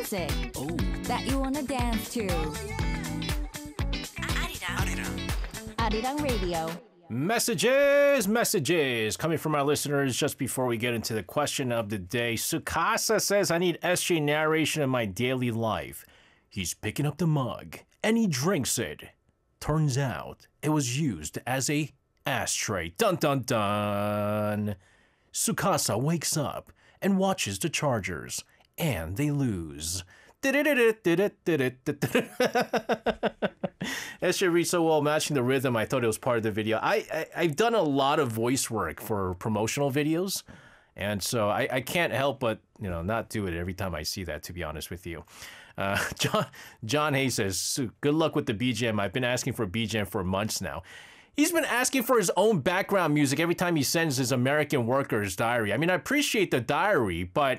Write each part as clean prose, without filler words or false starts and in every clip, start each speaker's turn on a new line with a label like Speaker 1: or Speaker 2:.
Speaker 1: music that you wanna dance to. Arirang Radio.
Speaker 2: Messages coming from our listeners just before we get into the question of the day. Sukasa says, I need SJ narration in my daily life. He's picking up the mug and he drinks it. Turns out it was used as a ashtray. Dun dun dun. Sukasa wakes up and watches the Chargers and they lose. SJ reads so well, matching the rhythm. I thought it was part of the video. I've done a lot of voice work for promotional videos, and so I can't help but not do it every time I see that, to be honest with you. John Hayes says, good luck with the BGM. I've been asking for BGM for months now. He's been asking for his own background music every time he sends his American Worker's Diary. I mean, I appreciate the diary, but,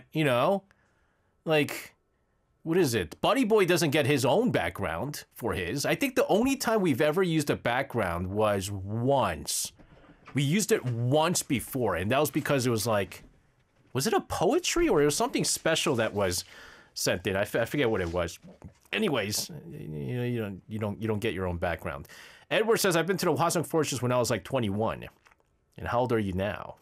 Speaker 2: what is it? Buddy Boy doesn't get his own background for his. I think the only time we've ever used a background was once. We used it once before, and that was because it was was it a poetry or it was something special that was sent in? I forget what it was. Anyways, you don't get your own background. Edward says, I've been to the Hwasong Fortress when I was 21. And how old are you now?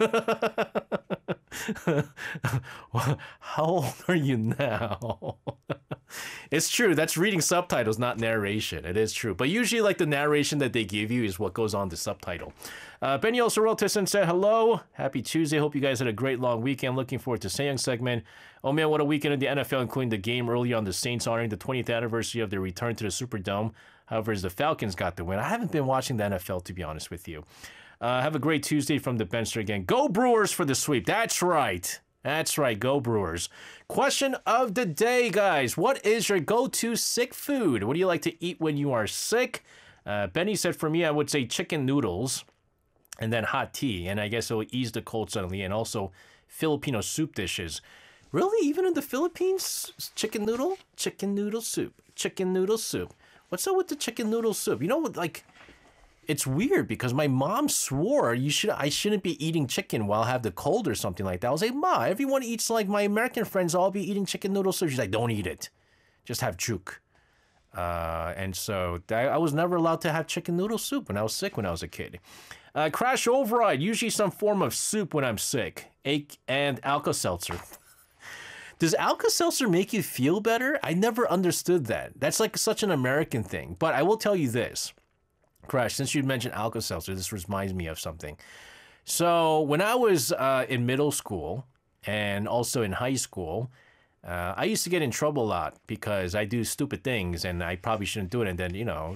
Speaker 2: How old are you now? It's true. That's reading subtitles, not narration. It is true. But usually, the narration that they give you is what goes on the subtitle. Benny Olsorotison said, hello. Happy Tuesday. Hope you guys had a great long weekend. Looking forward to Sayoung segment. Oh, man, what a weekend in the NFL, including the game earlier on the Saints honoring the 20th anniversary of their return to the Superdome. However, as the Falcons got the win. I haven't been watching the NFL, to be honest with you. Have a great Tuesday from the Benster again. Go Brewers for the sweep. That's right. That's right. Go Brewers. Question of the day, guys. What is your go-to sick food? What do you like to eat when you are sick? Benny said, for me, I would say chicken noodles and then hot tea. And I guess it will ease the cold suddenly. And also Filipino soup dishes. Really? Even in the Philippines? Chicken noodle? Chicken noodle soup. Chicken noodle soup. What's up with the chicken noodle soup? It's weird because my mom swore I shouldn't be eating chicken while I have the cold or something like that. I was like, Ma, everyone eats my American friends all be eating chicken noodle soup. She's like, don't eat it. Just have juk. And so I was never allowed to have chicken noodle soup when I was sick when I was a kid. Crash Override, usually some form of soup when I'm sick. And Alka-Seltzer. Does Alka-Seltzer make you feel better? I never understood that. That's such an American thing. But I will tell you this. Crash, since you mentioned Alka-Seltzer, this reminds me of something. So when I was in middle school and also in high school, I used to get in trouble a lot because I do stupid things and I probably shouldn't do it. And then,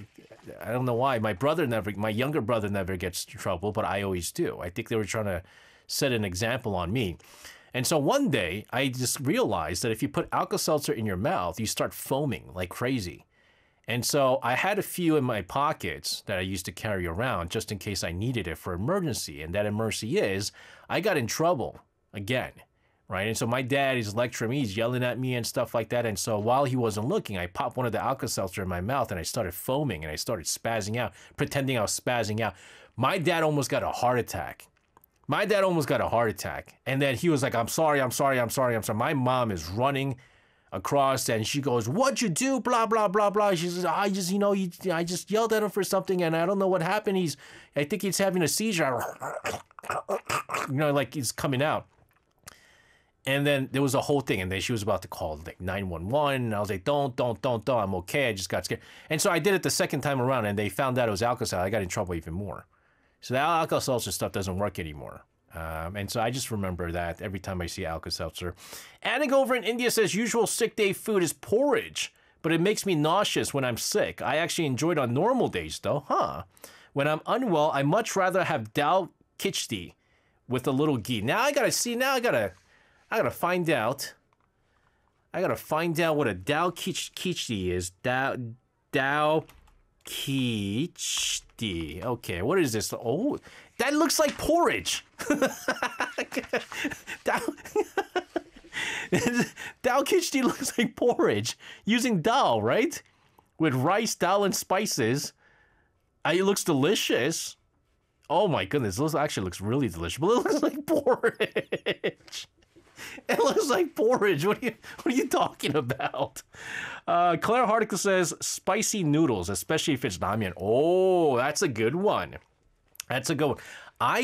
Speaker 2: I don't know why. My younger brother never gets in trouble, but I always do. I think they were trying to set an example on me. And so one day I just realized that if you put Alka-Seltzer in your mouth, you start foaming like crazy. And so I had a few in my pockets that I used to carry around just in case I needed it for emergency. And that emergency is I got in trouble again, right? And so my dad is lecturing me, he's yelling at me and stuff like that. And so while he wasn't looking, I popped one of the Alka-Seltzer in my mouth and I started foaming and I started spazzing out, pretending I was spazzing out. My dad almost got a heart attack. And then he was like, I'm sorry. My mom is running across and she goes, what'd you do? Blah, blah, blah, blah. She says, I just yelled at him for something and I don't know what happened. I think he's having a seizure. He's coming out. And then there was a whole thing and then she was about to call 911 and I was like, don't, I'm okay. I just got scared. And so I did it the second time around and they found out it was Alka-Seltzer. I got in trouble even more. So that Alka-Seltzer stuff doesn't work anymore. And so I just remember that every time I see Alka-Seltzer. Adding over in India says, usual sick day food is porridge, but it makes me nauseous when I'm sick. I actually enjoy it on normal days though, When I'm unwell, I much rather have dal khichdi with a little ghee. Now I gotta find out. I gotta find out what a dal khichdi is. Dal khichdi. Okay, what is this? Oh, that looks like porridge. Dal khichdi looks like porridge using dal, right? With rice, dal, and spices. It looks delicious. Oh my goodness, this actually looks really delicious, but it looks like porridge. It looks like porridge. What are you talking about? Claire Hardicle says spicy noodles, especially if it's ramen. Oh, that's a good one. That's a good one. I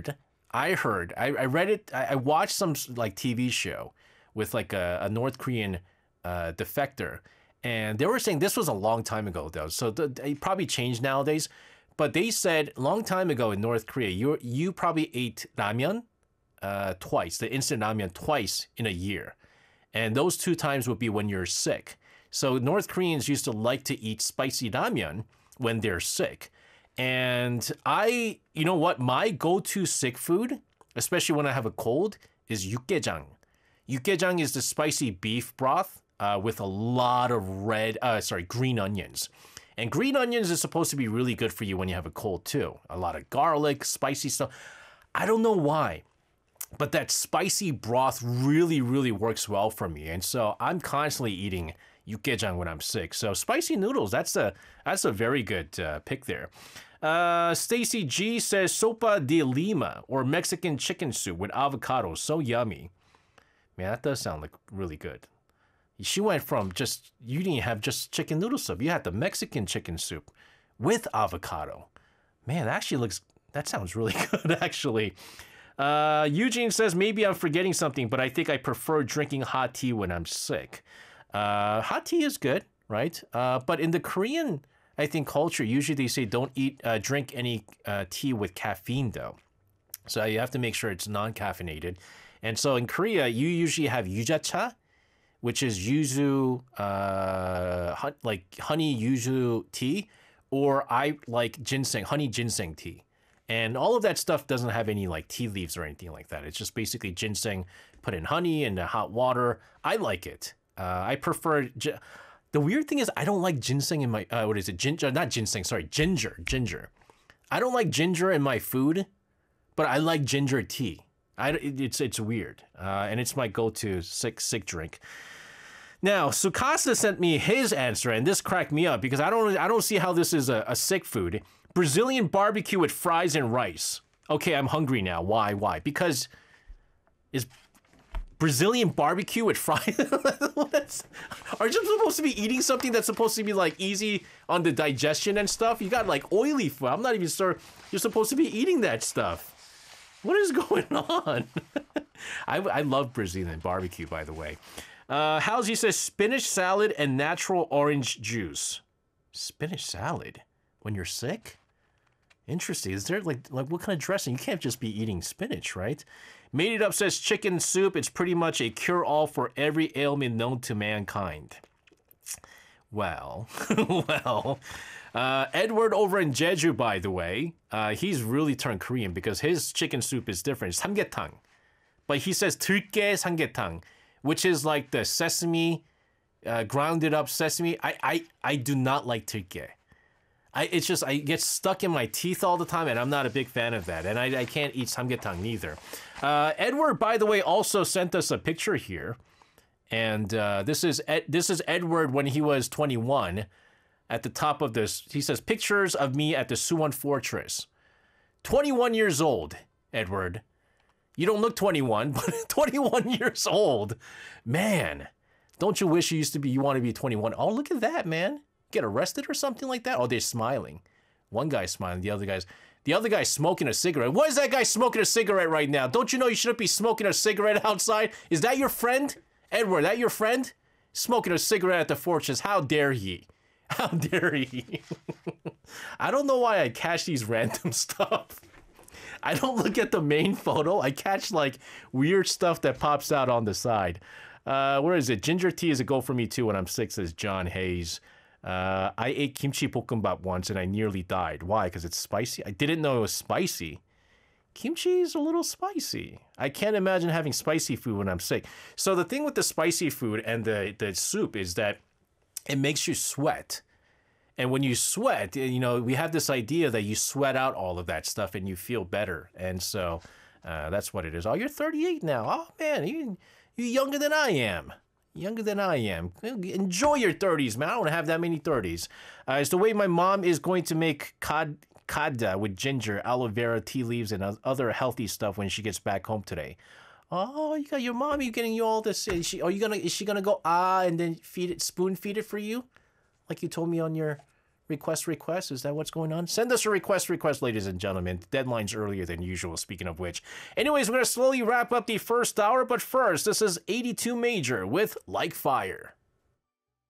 Speaker 2: read it. I watched some like TV show with like a North Korean defector, and they were saying this was a long time ago though, so it probably changed nowadays. But they said long time ago in North Korea, you probably ate ramen twice, the instant ramen twice in a year, and those 2 times would be when you're sick. So North Koreans used to like to eat spicy ramen when they're sick. And you know what? My go-to sick food, especially when I have a cold, is 육개장. 육개장 is the spicy beef broth with a lot of green onions. And green onions is supposed to be really good for you when you have a cold too. A lot of garlic, spicy stuff. I don't know why, but that spicy broth really, really works well for me. And so I'm constantly eating 육개장 when I'm sick. So spicy noodles, that's a very good pick there. Stacy G says sopa de lima, or Mexican chicken soup with avocado. So yummy. Man, that does sound like really good. She went from you didn't have just chicken noodle soup. You had the Mexican chicken soup with avocado. Man, that sounds really good, actually. Eugene says, maybe I'm forgetting something, but I think I prefer drinking hot tea when I'm sick. Hot tea is good, right? But in the Korean, I think, culture, usually they say don't drink any tea with caffeine, though. So you have to make sure it's non-caffeinated. And so in Korea, you usually have yujacha, which is yuzu, like honey yuzu tea, or I like ginseng, honey ginseng tea. And all of that stuff doesn't have any like tea leaves or anything like that. It's just basically ginseng put in honey and hot water. I like it. I prefer... The weird thing is I don't like ginseng in my... Ginger. Not ginseng, sorry. Ginger. I don't like ginger in my food, but I like ginger tea. It's weird. And it's my go-to sick drink. Now, Sukasa sent me his answer, and this cracked me up because I don't see how this is a sick food. Brazilian barbecue with fries and rice. Okay, I'm hungry now. Why? Because is Brazilian barbecue with fries? Are you supposed to be eating something that's supposed to be like easy on the digestion and stuff? You got like oily food. I'm not even sure you're supposed to be eating that stuff. What is going on? I love Brazilian barbecue, by the way. Halsey says spinach salad and natural orange juice. Spinach salad when you're sick? Interesting. Is there like what kind of dressing? You can't just be eating spinach, right? Made It Up says chicken soup. It's pretty much a cure-all for every ailment known to mankind. Well, Edward over in Jeju, by the way, he's really turned Korean because his chicken soup is different. It's samgyetang. But he says 들깨 samgyetang, which is like the sesame, grounded up sesame. I do not like 들깨. It's just, I get stuck in my teeth all the time, and I'm not a big fan of that. And I can't eat samgyetang neither. Edward, by the way, also sent us a picture here. And this is Edward when he was 21. At the top of this, he says, pictures of me at the Suwon Fortress. 21 years old, Edward. You don't look 21, but 21 years old. Man, don't you wish you want to be 21? Oh, look at that, man. Get arrested or something like that? Oh, they're smiling. One guy's smiling, the other guy's smoking a cigarette. Why is that guy smoking a cigarette right now? Don't you know you shouldn't be smoking a cigarette outside? Is that your friend? Edward, that your friend? Smoking a cigarette at the fortress. How dare he? How dare he? I don't know why I catch these random stuff. I don't look at the main photo. I catch like weird stuff that pops out on the side. Where is it? Ginger tea is a go for me too when I'm sick, says John Hayes. I ate kimchi bokkeumbap once and I nearly died. Why? Because it's spicy? I didn't know it was spicy. Kimchi is a little spicy. I can't imagine having spicy food when I'm sick. So the thing with the spicy food and the soup is that it makes you sweat. And when you sweat, you know, we have this idea that you sweat out all of that stuff and you feel better. And so that's what it is. Oh, you're 38 now. Oh, man, you're younger than I am. Younger than I am. Enjoy your 30s, man. I don't want to have that many 30s. It's the way my mom is going to make kada with ginger, aloe vera, tea leaves, and other healthy stuff when she gets back home today. Oh, you got your mommy getting you all this. Is she gonna go and then spoon feed it for you, like you told me on your request? Is that what's going on? Send us a request, ladies and gentlemen. The deadline's earlier than usual. Speaking of which, anyways, we're gonna slowly wrap up the first hour. But first, this is 82 Major with Like Fire.